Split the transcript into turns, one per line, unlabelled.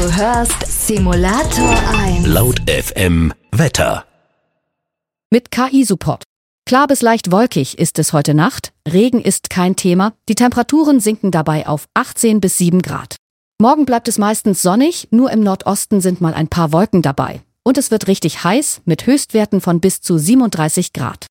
Du hörst Simulator 1.
Laut FM Wetter.
Mit KI-Support. Klar bis leicht wolkig ist es heute Nacht. Regen ist kein Thema. Die Temperaturen sinken dabei auf 18 bis 7 Grad. Morgen bleibt es meistens sonnig, nur im Nordosten sind mal ein paar Wolken dabei. Und es wird richtig heiß mit Höchstwerten von bis zu 37 Grad.